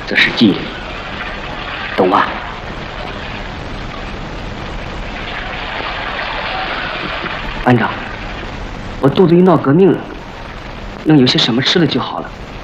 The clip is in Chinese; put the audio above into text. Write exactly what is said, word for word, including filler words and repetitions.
则是纪律，懂吗？班长，我肚子里闹革命了，能有些什么吃的就好了。